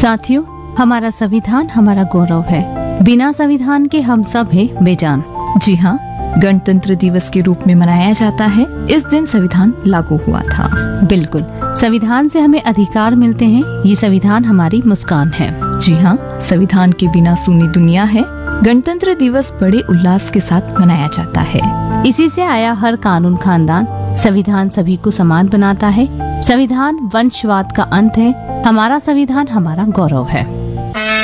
साथियों, हमारा संविधान हमारा गौरव है। बिना संविधान के हम सब है बेजान। जी हाँ, गणतंत्र दिवस के रूप में मनाया जाता है। इस दिन संविधान लागू हुआ था। बिल्कुल, संविधान से हमें अधिकार मिलते हैं। ये संविधान हमारी मुस्कान है। जी हाँ, संविधान के बिना सूनी दुनिया है। गणतंत्र दिवस बड़े उल्लास के साथ मनाया जाता है। इसी से आया हर कानून खानदान। संविधान सभी को समान बनाता है। संविधान वंशवाद का अंत है। हमारा संविधान हमारा गौरव है।